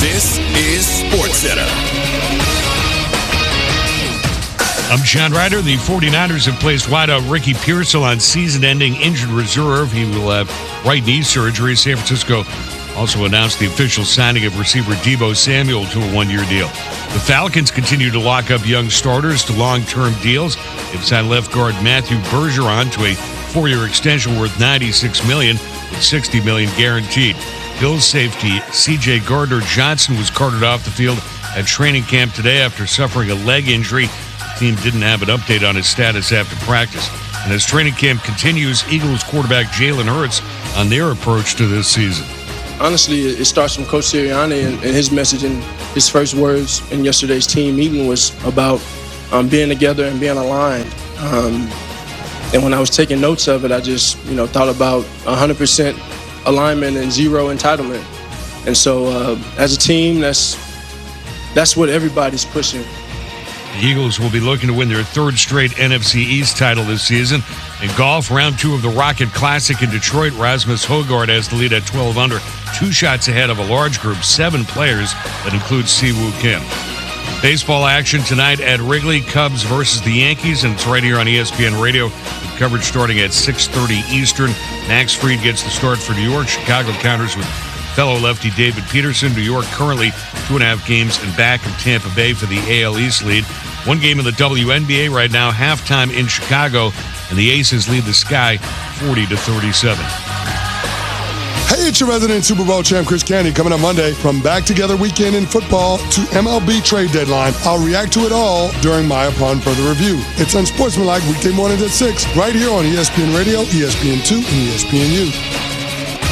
This is SportsCenter. I'm John Ryder. The 49ers have placed wideout Ricky Pearsall on season-ending injured reserve. He will have right knee surgery. San Francisco also announced the official signing of receiver Deebo Samuel to a one-year deal. The Falcons continue to lock up young starters to long-term deals. They've signed left guard Matthew Bergeron to a four-year extension worth $96 million with $60 million guaranteed. Bills safety C.J. Gardner-Johnson was carted off the field at training camp today after suffering a leg injury. The team didn't have an update on his status after practice. And as training camp continues, Eagles quarterback Jalen Hurts on their approach to this season. Honestly, it starts from Coach Sirianni, and his message and his first words in yesterday's team meeting was about being together and being aligned. And when I was taking notes of it, I just thought about 100% alignment and zero entitlement. And so as a team, that's what everybody's pushing. The Eagles will be looking to win their third straight NFC East title this season. In golf, round 2 of the Rocket Classic in Detroit, Rasmus Højgaard has the lead at 12 under, 2 shots ahead of a large group, 7 players that includes Si-Woo Kim. Baseball action tonight at Wrigley, Cubs versus the Yankees, and it's right here on ESPN Radio, with coverage starting at 6:30 Eastern. Max Fried gets the start for New York. Chicago counters with fellow lefty David Peterson. New York currently 2.5 games in back of Tampa Bay for the AL East lead. 1 game in the WNBA right now, halftime in Chicago, and the Aces lead the Sky 40-37. Hey, it's your resident Super Bowl champ, Chris Canty, coming up Monday. From Back Together Weekend in football to MLB trade deadline, I'll react to it all during my Upon Further Review. It's Unsportsmanlike weekday mornings at 6, right here on ESPN Radio, ESPN2, and ESPNU.